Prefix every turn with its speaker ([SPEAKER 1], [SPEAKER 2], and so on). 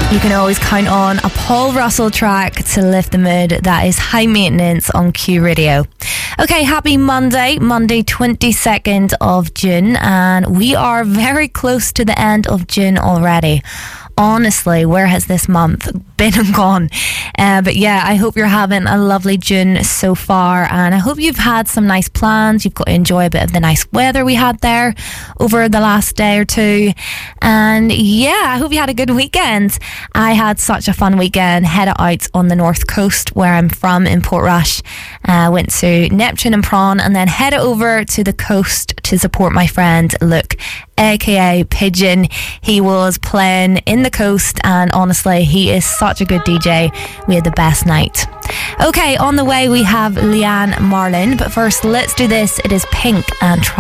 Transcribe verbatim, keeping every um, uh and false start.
[SPEAKER 1] You can always count on a Paul Russell track to lift the mood. That is High Maintenance on Q Radio. Okay, happy Monday, Monday twenty-second of June, and we are very close to the end of June already. Honestly, where has this month been and gone? Uh, but yeah, I hope you're having a lovely June so far, and I hope you've had some nice plans. You've got to enjoy a bit of the nice weather we had there over the last day or two. And yeah, I hope you had a good weekend. I had such a fun weekend. Headed out on the north coast where I'm from in Portrush. Uh, went to Neptune and Prawn, and then headed over to the coast to support my friend Luke, aka Pigeon. He was playing in the coast, and honestly, he is such a good D J. We had the best night. Okay, on the way we have Leanne Marlin, but first let's do this. It is Pink and Try